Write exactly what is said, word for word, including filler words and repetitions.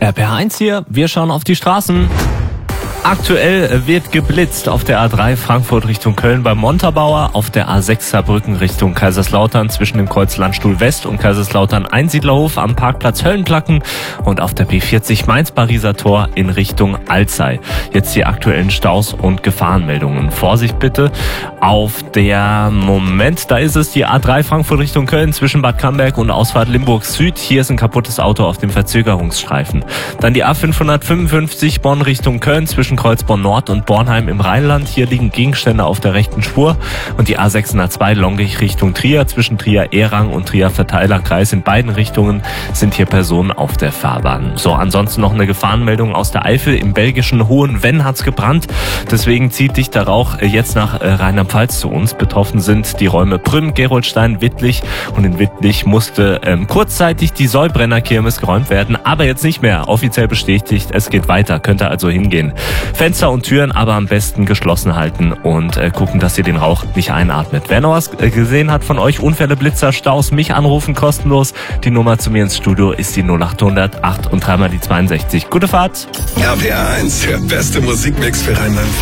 R P R eins hier, wir schauen auf die Straßen. Aktuell wird geblitzt auf der A drei Frankfurt Richtung Köln beim Montabaur, auf der A sechs Saarbrücken Richtung Kaiserslautern zwischen dem Kreuz Landstuhl West und Kaiserslautern Einsiedlerhof am Parkplatz Höllenplacken und auf der B vierzig Mainz-Pariser Tor in Richtung Alzey. Jetzt die aktuellen Staus und Gefahrenmeldungen. Vorsicht bitte auf der, Moment, da ist es, die A drei Frankfurt Richtung Köln zwischen Bad Camberg und Ausfahrt Limburg Süd. Hier ist ein kaputtes Auto auf dem Verzögerungsstreifen. Dann die A fünfhundertfünfundfünfzig Bonn Richtung Köln zwischen Kreuzborn Nord und Bornheim im Rheinland. Hier liegen Gegenstände auf der rechten Spur. Und die A sechshundertzwei Longich Richtung Trier zwischen Trier-Ehrang und Trier-Verteilerkreis. In beiden Richtungen sind hier Personen auf der Fahrbahn. So, ansonsten noch eine Gefahrenmeldung aus der Eifel. Im belgischen Hohenvenn hat's gebrannt. Deswegen zieht dich der Rauch jetzt nach Rheinland-Pfalz zu uns. Betroffen sind die Räume Prüm, Gerolstein, Wittlich. Und in Wittlich musste ähm, kurzzeitig die Säubrenner-Kirmes geräumt werden. Aber jetzt nicht mehr. Offiziell bestätigt, es geht weiter. Könnte also hingehen. Fenster und Türen aber am besten geschlossen halten und äh, gucken, dass ihr den Rauch nicht einatmet. Wer noch was äh, gesehen hat von euch, Unfälle, Blitzer, Staus, mich anrufen, kostenlos. Die Nummer zu mir ins Studio ist die null acht hundert acht und dreimal die zweiundsechzig. Gute Fahrt! R P R eins, der beste Musikmix für Rheinland.